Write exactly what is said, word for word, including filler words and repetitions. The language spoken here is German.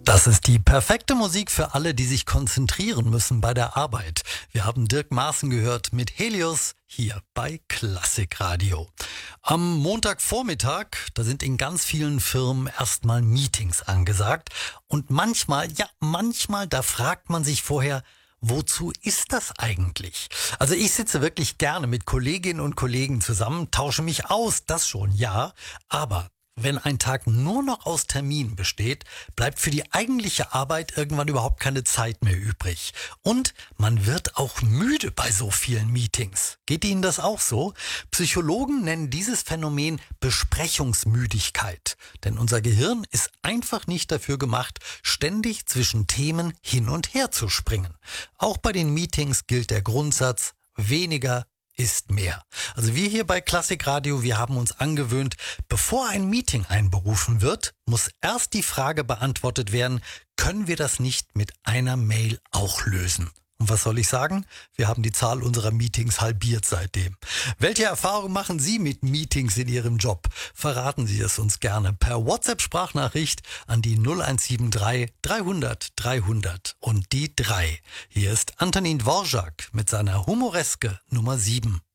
Das ist die perfekte Musik für alle, die sich konzentrieren müssen bei der Arbeit. Wir haben Dirk Maaßen gehört mit Helios hier bei Klassikradio. Am Montagvormittag, da sind in ganz vielen Firmen erstmal Meetings angesagt. Und manchmal, ja manchmal, da fragt man sich vorher, wozu ist das eigentlich? Also ich sitze wirklich gerne mit Kolleginnen und Kollegen zusammen, tausche mich aus, das schon, ja, aber wenn ein Tag nur noch aus Terminen besteht, bleibt für die eigentliche Arbeit irgendwann überhaupt keine Zeit mehr übrig. Und man wird auch müde bei so vielen Meetings. Geht Ihnen das auch so? Psychologen nennen dieses Phänomen Besprechungsmüdigkeit. Denn unser Gehirn ist einfach nicht dafür gemacht, ständig zwischen Themen hin und her zu springen. Auch bei den Meetings gilt der Grundsatz, weniger ist mehr. Also wir hier bei Klassikradio, wir haben uns angewöhnt, bevor ein Meeting einberufen wird, muss erst die Frage beantwortet werden, können wir das nicht mit einer Mail auch lösen? Und was soll ich sagen? Wir haben die Zahl unserer Meetings halbiert seitdem. Welche Erfahrungen machen Sie mit Meetings in Ihrem Job? Verraten Sie es uns gerne per WhatsApp-Sprachnachricht an die null eins sieben drei dreihundert dreihundert und die drei. Hier ist Antonin Dvorak mit seiner Humoreske Nummer sieben.